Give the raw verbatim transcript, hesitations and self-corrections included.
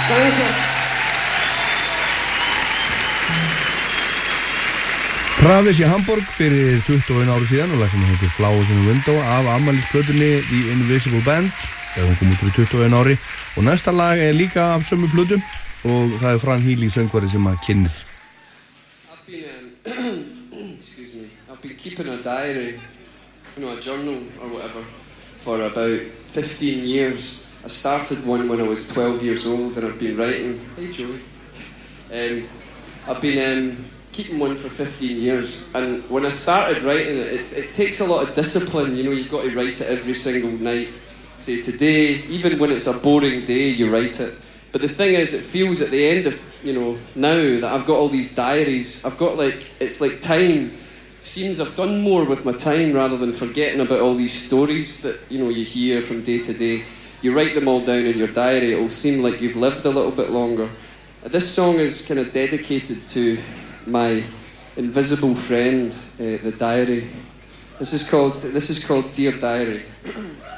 Travis í Hamburg fyrir tuttugu og einu ári síðan og lag sem heitir Flowers in the Window af afmælisplötunni The Invisible Band þegar hún kom út fyrir tuttugu og einu ári og næsta lag er líka af sömu plötu og það er Fran Healy söngvari sem að kynnir. I've been um, excuse me. I've been keeping a diary, you know, a journal or whatever for about fifteen years. I started one when I was twelve years old and I've been writing. Hey Joey. Um, I've been um, keeping one for fifteen years, and when I started writing it, it, it takes a lot of discipline, you know, you've got to write it every single night. Say today, even when it's a boring day, you write it. But the thing is, it feels at the end of, you know, now that I've got all these diaries, I've got like, it's like time, seems I've done more with my time rather than forgetting about all these stories that, you know, you hear from day to day. You write them all down in your diary, it'll seem like you've lived a little bit longer. This song is kind of dedicated to my invisible friend, uh, the diary. This is called. This is called Dear Diary.